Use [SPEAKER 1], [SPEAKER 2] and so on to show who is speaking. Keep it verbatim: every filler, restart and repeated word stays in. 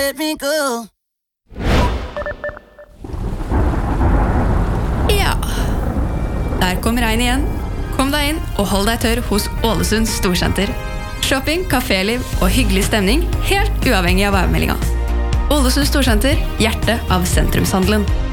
[SPEAKER 1] let me go.
[SPEAKER 2] Ja, der kom regn igjen. Kom deg inn og hold deg tørr hos Ålesund Storsenter. Shopping, kaféliv og hyggelig stemning, helt uavhengig av værmeldinga. Ålesund Storsenter, hjertet av sentrumshandelen.